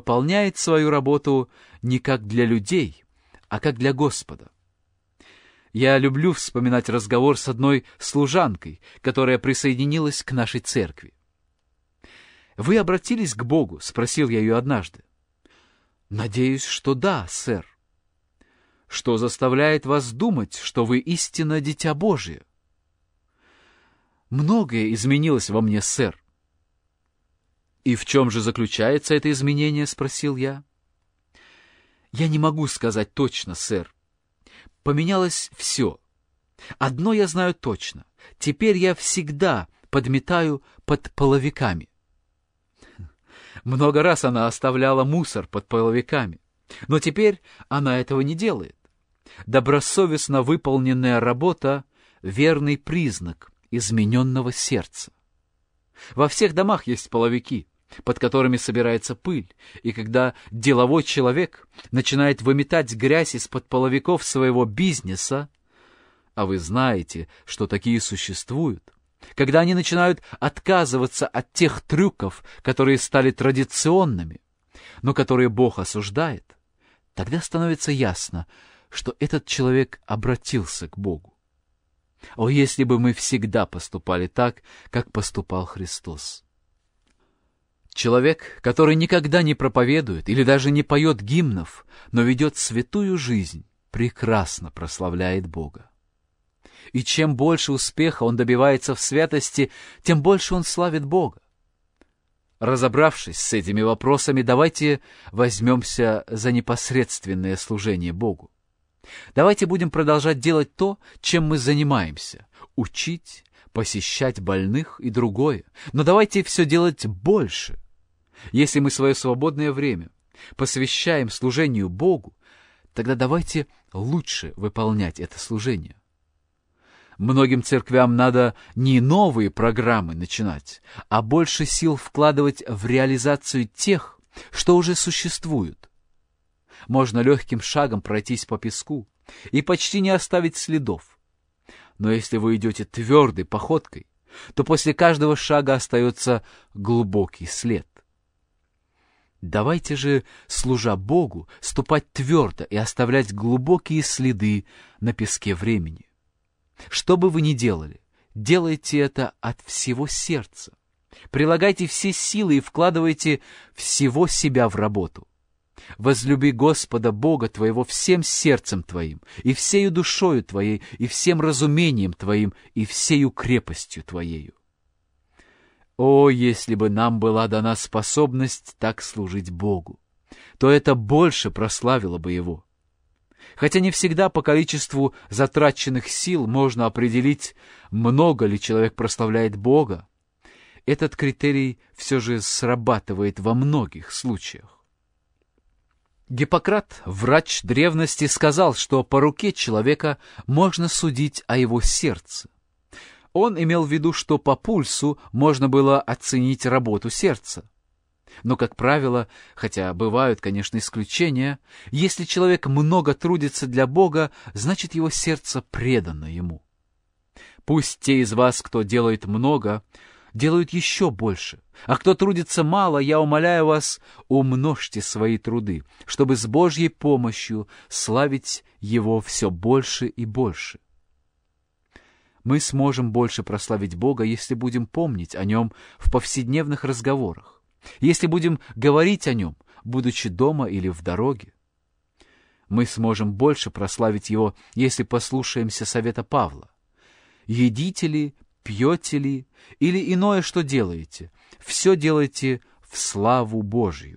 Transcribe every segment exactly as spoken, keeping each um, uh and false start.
выполняет свою работу не как для людей, а как для Господа. Я люблю вспоминать разговор с одной служанкой, которая присоединилась к нашей церкви. «Вы обратились к Богу?» — спросил я ее однажды. «Надеюсь, что да, сэр». «Что заставляет вас думать, что вы истинно дитя Божие?» «Многое изменилось во мне, сэр». «И в чем же заключается это изменение?» — спросил я. «Я не могу сказать точно, сэр. Поменялось все. Одно я знаю точно. Теперь я всегда подметаю под половиками». Много раз она оставляла мусор под половиками, но теперь она этого не делает. Добросовестно выполненная работа — верный признак измененного сердца. Во всех домах есть половики, под которыми собирается пыль, и когда деловой человек начинает выметать грязь из-под половиков своего бизнеса, а вы знаете, что такие существуют, когда они начинают отказываться от тех трюков, которые стали традиционными, но которые Бог осуждает, тогда становится ясно, что этот человек обратился к Богу. О, если бы мы всегда поступали так, как поступал Христос! Человек, который никогда не проповедует или даже не поет гимнов, но ведет святую жизнь, прекрасно прославляет Бога. И чем больше успеха он добивается в святости, тем больше он славит Бога. Разобравшись с этими вопросами, давайте возьмемся за непосредственное служение Богу. Давайте будем продолжать делать то, чем мы занимаемся — учить, посещать больных и другое. Но давайте все делать больше. Если мы свое свободное время посвящаем служению Богу, тогда давайте лучше выполнять это служение. Многим церквям надо не новые программы начинать, а больше сил вкладывать в реализацию тех, что уже существуют. Можно легким шагом пройтись по песку и почти не оставить следов. Но если вы идете твердой походкой, то после каждого шага остается глубокий след. Давайте же, служа Богу, ступать твердо и оставлять глубокие следы на песке времени. Что бы вы ни делали, делайте это от всего сердца. Прилагайте все силы и вкладывайте всего себя в работу. Возлюби Господа Бога твоего всем сердцем твоим, и всею душою твоей, и всем разумением твоим, и всею крепостью твоею. О, если бы нам была дана способность так служить Богу, то это больше прославило бы Его. Хотя не всегда по количеству затраченных сил можно определить, много ли человек прославляет Бога, этот критерий все же срабатывает во многих случаях. Гиппократ, врач древности, сказал, что по руке человека можно судить о его сердце. Он имел в виду, что по пульсу можно было оценить работу сердца. Но, как правило, хотя бывают, конечно, исключения, если человек много трудится для Бога, значит, его сердце предано Ему. Пусть те из вас, кто делает много, делают еще больше, а кто трудится мало, я умоляю вас, умножьте свои труды, чтобы с Божьей помощью славить Его все больше и больше. Мы сможем больше прославить Бога, если будем помнить о Нем в повседневных разговорах, если будем говорить о Нем, будучи дома или в дороге. Мы сможем больше прославить Его, если послушаемся совета Павла. Едите ли, пьете ли, или иное, что делаете, все делайте в славу Божию.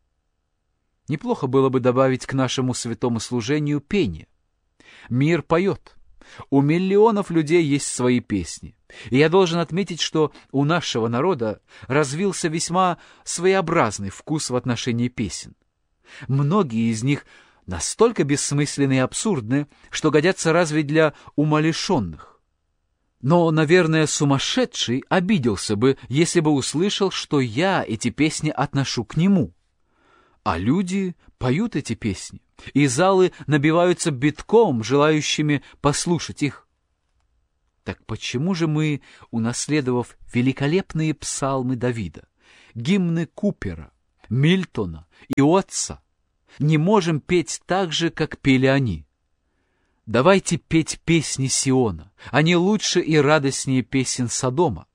Неплохо было бы добавить к нашему святому служению пение. Мир поет. У миллионов людей есть свои песни. И я должен отметить, что у нашего народа развился весьма своеобразный вкус в отношении песен. Многие из них настолько бессмысленны и абсурдны, что годятся разве для умалишенных. Но, наверное, сумасшедший обиделся бы, если бы услышал, что я эти песни отношу к нему. А люди поют эти песни, и залы набиваются битком, желающими послушать их. Так почему же мы, унаследовав великолепные псалмы Давида, гимны Купера, Мильтона и Отца, не можем петь так же, как пели они. Давайте петь песни Сиона, они лучше и радостнее песен Содома.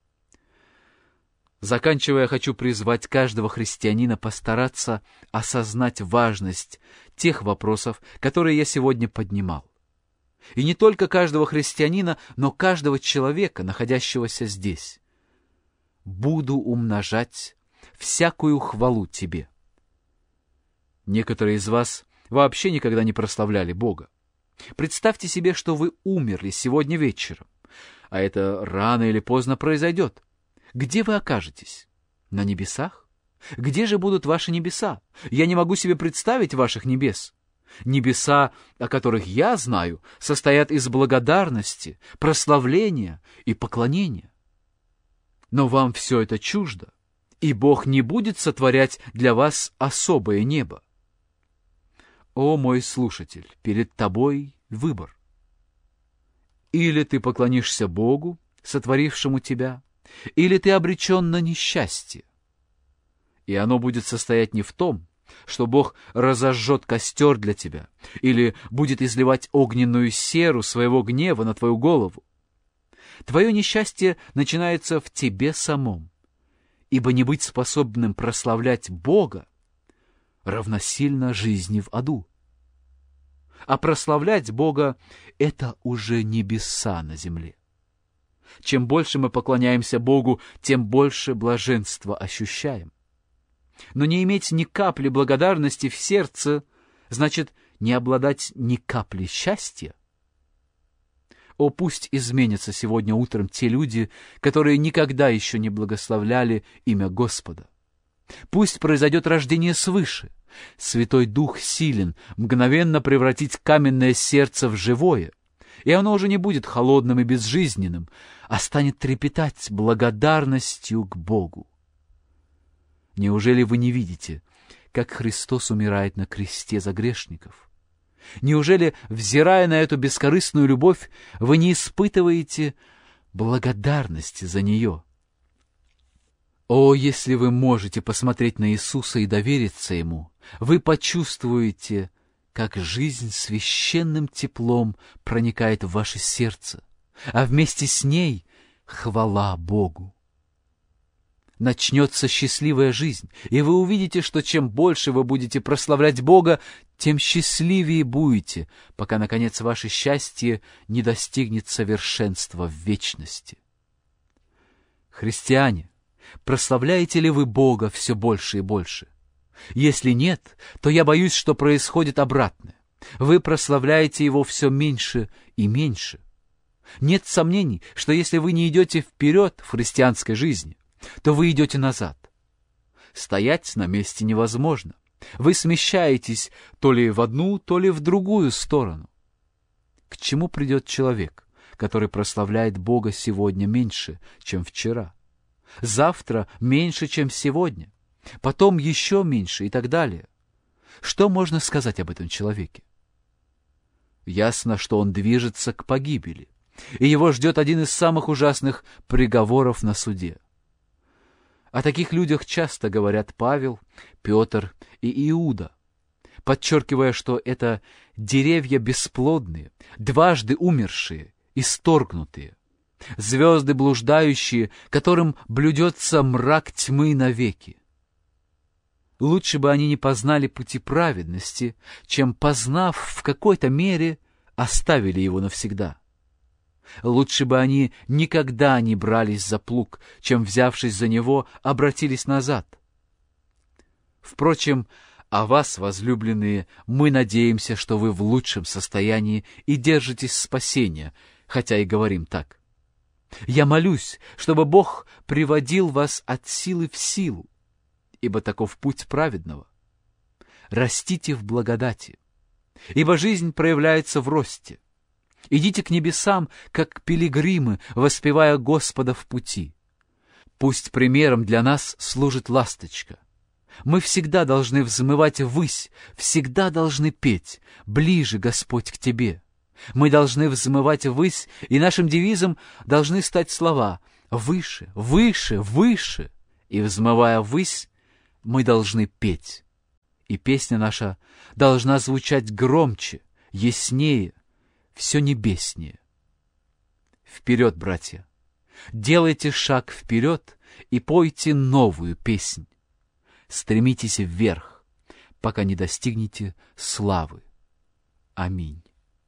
Заканчивая, хочу призвать каждого христианина постараться осознать важность тех вопросов, которые я сегодня поднимал. И не только каждого христианина, но каждого человека, находящегося здесь. «Буду умножать всякую хвалу тебе». Некоторые из вас вообще никогда не прославляли Бога. Представьте себе, что вы умерли сегодня вечером, а это рано или поздно произойдет. Где вы окажетесь? На небесах? Где же будут ваши небеса? Я не могу себе представить ваших небес. Небеса, о которых я знаю, состоят из благодарности, прославления и поклонения. Но вам все это чуждо, и Бог не будет сотворять для вас особое небо. О, мой слушатель, перед тобой выбор. Или ты поклонишься Богу, сотворившему тебя, или ты обречен на несчастье. И оно будет состоять не в том, что Бог разожжет костер для тебя, или будет изливать огненную серу своего гнева на твою голову. Твое несчастье начинается в тебе самом, ибо не быть способным прославлять Бога равносильно жизни в аду. А прославлять Бога — это уже небеса на земле. Чем больше мы поклоняемся Богу, тем больше блаженства ощущаем. Но не иметь ни капли благодарности в сердце значит не обладать ни капли счастья. О, пусть изменятся сегодня утром те люди, которые никогда еще не благословляли имя Господа. Пусть произойдет рождение свыше. Святой Дух силен мгновенно превратить каменное сердце в живое, и оно уже не будет холодным и безжизненным, а станет трепетать благодарностью к Богу. Неужели вы не видите, как Христос умирает на кресте за грешников? Неужели, взирая на эту бескорыстную любовь, вы не испытываете благодарности за нее? О, если вы можете посмотреть на Иисуса и довериться Ему, вы почувствуете, как жизнь священным теплом проникает в ваше сердце, а вместе с ней хвала Богу. Начнется счастливая жизнь, и вы увидите, что чем больше вы будете прославлять Бога, тем счастливее будете, пока, наконец, ваше счастье не достигнет совершенства в вечности. Христиане, прославляете ли вы Бога все больше и больше? Если нет, то я боюсь, что происходит обратное. Вы прославляете Его все меньше и меньше. Нет сомнений, что если вы не идете вперед в христианской жизни, то вы идете назад. Стоять на месте невозможно. Вы смещаетесь то ли в одну, то ли в другую сторону. К чему придет человек, который прославляет Бога сегодня меньше, чем вчера? Завтра меньше, чем сегодня? Потом еще меньше и так далее. Что можно сказать об этом человеке? Ясно, что он движется к погибели, и его ждет один из самых ужасных приговоров на суде. О таких людях часто говорят Павел, Петр и Иуда, подчеркивая, что это деревья бесплодные, дважды умершие, исторгнутые, звезды блуждающие, которым блюдется мрак тьмы навеки. Лучше бы они не познали пути праведности, чем, познав в какой-то мере, оставили его навсегда. Лучше бы они никогда не брались за плуг, чем, взявшись за него, обратились назад. Впрочем, о вас, возлюбленные, мы надеемся, что вы в лучшем состоянии и держитесь спасения, хотя и говорим так. Я молюсь, чтобы Бог приводил вас от силы в силу, ибо таков путь праведного. Растите в благодати, ибо жизнь проявляется в росте. Идите к небесам, как пилигримы, воспевая Господа в пути. Пусть примером для нас служит ласточка. Мы всегда должны взмывать ввысь, всегда должны петь «Ближе, Господь, к Тебе». Мы должны взмывать ввысь, и нашим девизом должны стать слова «Выше, выше, выше». И, взмывая ввысь, мы должны петь. И песня наша должна звучать громче, яснее, все небеснее. Вперед, братья! Делайте шаг вперед и пойте новую песнь. Стремитесь вверх, пока не достигнете славы. Аминь.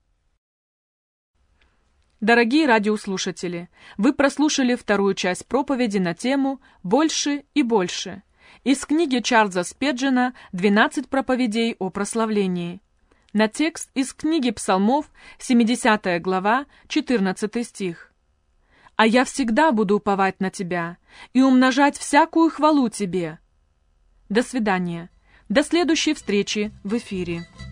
Дорогие радиослушатели, вы прослушали вторую часть проповеди на тему «Больше и больше» из книги Чарльза Спеджена «двенадцать проповедей о прославлении». На текст из книги Псалмов, семидесятая глава, четырнадцатый стих. «А я всегда буду уповать на Тебя и умножать всякую хвалу Тебе». До свидания. До следующей встречи в эфире.